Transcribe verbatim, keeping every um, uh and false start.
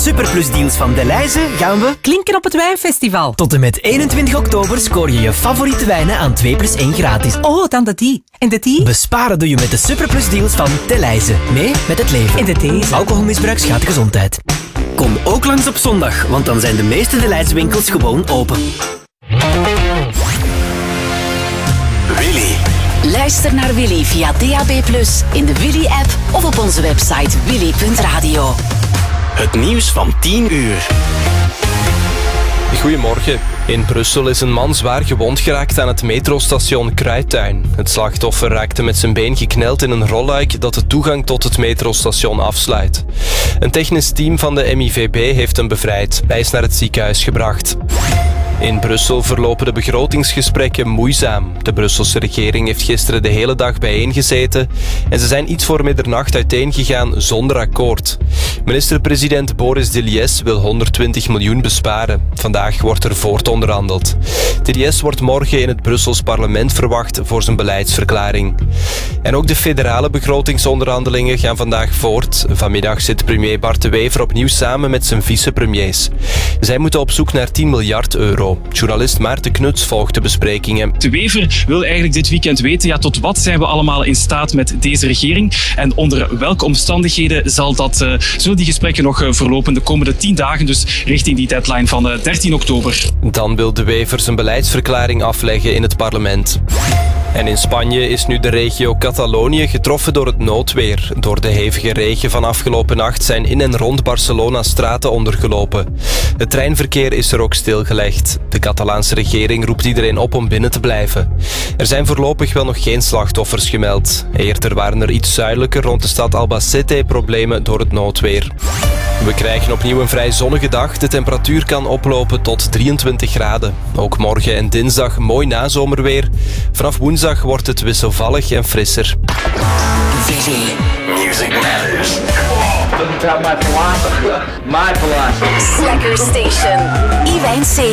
superplusdeals van Delhaize gaan we klinken op het wijnfestival. tot en met eenentwintig oktober scoor je je favoriete wijnen aan twee plus één gratis. Oh, dan de die. En de die? Besparen doe je met de superplusdeals van Delhaize. Mee met het leven. En de deze. Alcoholmisbruik schaadt de gezondheid. Kom ook langs op zondag, want dan zijn de meeste Delhaize winkels gewoon open. Willy. Luister naar Willy via D A B plus, in de Willy-app of op onze website willy punt radio. Het nieuws van tien uur. Goedemorgen. In Brussel is een man zwaar gewond geraakt aan het metrostation Kruittuin. Het slachtoffer raakte met zijn been gekneld in een rolluik dat de toegang tot het metrostation afsluit. Een technisch team van de M I V B heeft hem bevrijd. Hij is naar het ziekenhuis gebracht. In Brussel verlopen de begrotingsgesprekken moeizaam. De Brusselse regering heeft gisteren de hele dag bijeengezeten en ze zijn iets voor middernacht uiteengegaan zonder akkoord. Minister-president Boris Diliès wil honderdtwintig miljoen besparen. Vandaag wordt er voortonderhandeld. Diliès wordt morgen in het Brussels parlement verwacht voor zijn beleidsverklaring. En ook de federale begrotingsonderhandelingen gaan vandaag voort. Vanmiddag zit premier Bart De Wever opnieuw samen met zijn vicepremiers. Zij moeten op zoek naar tien miljard euro. Journalist Maarten Knuts volgt de besprekingen. De Wever wil eigenlijk dit weekend weten, ja, tot wat zijn we allemaal in staat met deze regering en onder welke omstandigheden zal dat, uh, zullen die gesprekken nog uh, verlopen de komende tien dagen, dus richting die deadline van uh, dertien oktober. Dan wil De Wever zijn beleidsverklaring afleggen in het parlement. En in Spanje is nu de regio Catalonië getroffen door het noodweer. Door de hevige regen van afgelopen nacht zijn in en rond Barcelona straten ondergelopen. Het treinverkeer is er ook stilgelegd. De Catalaanse regering roept iedereen op om binnen te blijven. Er zijn voorlopig wel nog geen slachtoffers gemeld. Eerder waren er iets zuidelijker rond de stad Albacete problemen door het noodweer. We krijgen opnieuw een vrij zonnige dag. De temperatuur kan oplopen tot drieëntwintig graden. Ook morgen en dinsdag mooi nazomerweer. Vanaf woensdag wordt het wisselvallig en frisser. Music matters. My philosophy. My philosophy. Slacker Station. Iwijn C.